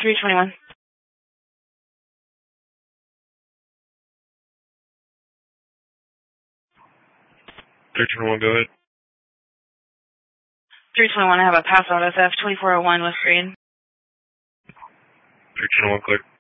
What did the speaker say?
321. 321, go ahead. 321, I have a pass out SF 2401 West Green. 321, clear.